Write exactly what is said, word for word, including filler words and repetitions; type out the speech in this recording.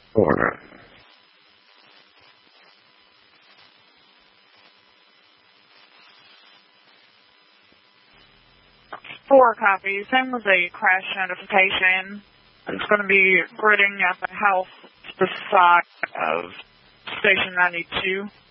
Four. Four copies. Same with a crash notification. It's going to be gridding at the house to the side of Station ninety-two.